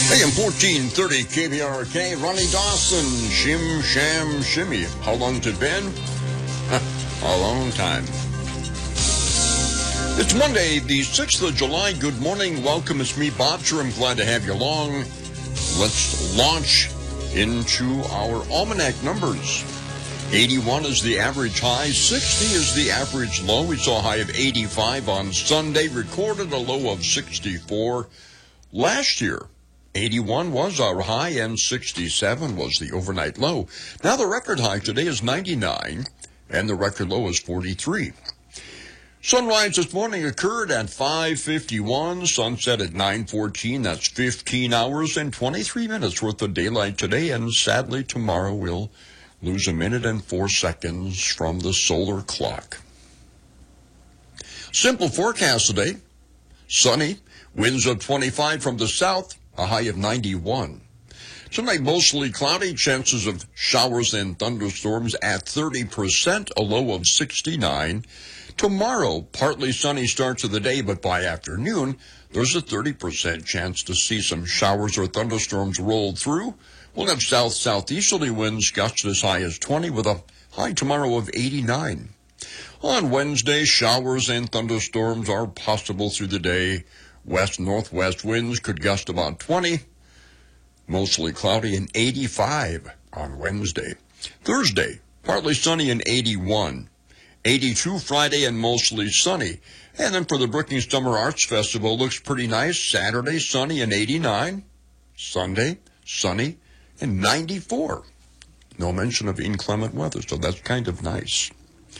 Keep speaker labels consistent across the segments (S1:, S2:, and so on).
S1: AM 1430 KBRK, Ronnie Dawson, Shim Sham Shimmy. How long's it been? A long time. It's Monday, the 6th of July. Good morning. Welcome. It's me, Bob. Sure, I'm glad to have you along. Let's launch into our almanac numbers. 81 is the average high. 60 is the average low. We saw a high of 85 on Sunday. Recorded a low of 64 last year. 81 was our high and 67 was the overnight low. Now the record high today is 99 and the record low is 43. Sunrise this morning occurred at 5:51, sunset at 9:14. That's 15 hours and 23 minutes worth of daylight today, and sadly tomorrow we'll lose a minute and 4 seconds from the solar clock. Simple forecast today. Sunny, winds of 25 from the south, a high of 91. Tonight, mostly cloudy, chances of showers and thunderstorms at 30%, a low of 69. Tomorrow, partly sunny start to the day, but by afternoon, there's a 30% chance to see some showers or thunderstorms roll through. We'll have south-southeasterly winds gusting as high as 20 with a high tomorrow of 89. On Wednesday, showers and thunderstorms are possible through the day. West-northwest winds could gust about 20, mostly cloudy, and 85 on Wednesday. Thursday, partly sunny and 81. 82 Friday and mostly sunny. And then for the Brookings Summer Arts Festival, looks pretty nice. Saturday, sunny and 89. Sunday, sunny and 94. No mention of inclement weather, so that's kind of nice.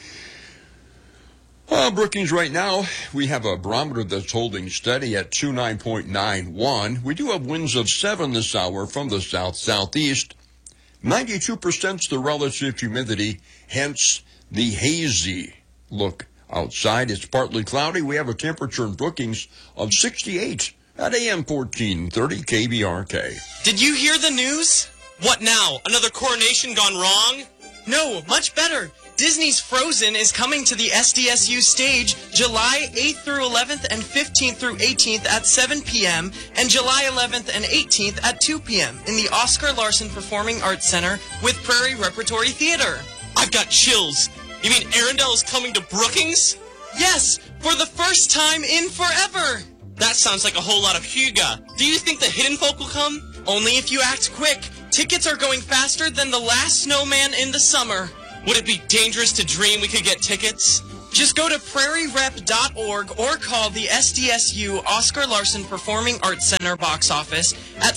S1: Brookings right now, we have a barometer that's holding steady at 29.91. We do have winds of 7 this hour from the south-southeast. 92% is the relative humidity, hence the hazy look outside. It's partly cloudy. We have a temperature in Brookings of 68 at AM 1430 KBRK.
S2: Did you hear the news? What now? Another coronation gone wrong? No, much better. Disney's Frozen is coming to the SDSU stage July 8th through 11th and 15th through 18th at 7 p.m. and July 11th and 18th at 2 p.m. in the Oscar Larson Performing Arts Center with Prairie Repertory Theater.
S3: I've got chills. You mean Arendelle is coming to Brookings?
S2: Yes, for the first time in forever.
S3: That sounds like a whole lot of huga. Do you think the Hidden Folk will come?
S2: Only if you act quick. Tickets are going faster than the last snowman in the summer.
S3: Would it be dangerous to dream we could get tickets?
S2: Just go to prairierep.org or call the SDSU Oscar Larson Performing Arts Center box office at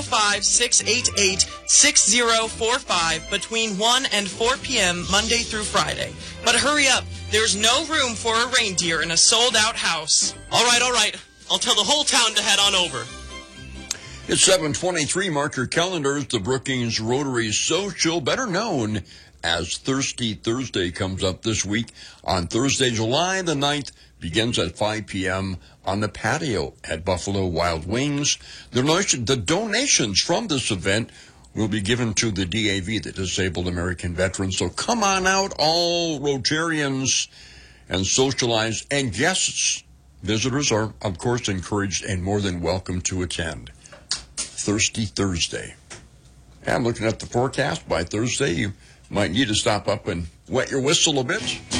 S2: 605-688-6045 between 1 and 4 p.m. Monday through Friday. But hurry up, there's no room for a reindeer in a sold-out house.
S3: All right. I'll tell the whole town to head on over.
S1: It's 7:23. Mark your calendars. The Brookings Rotary Social, better known as Thirsty Thursday, comes up this week. On Thursday, July the 9th, begins at 5 p.m. on the patio at Buffalo Wild Wings. The donations from this event will be given to the DAV, the Disabled American Veterans. So come on out, all Rotarians, and socialize. And guests, visitors are, of course, encouraged and more than welcome to attend. Thirsty Thursday. And looking at the forecast, by Thursday, you might need to stop up and wet your whistle a bit.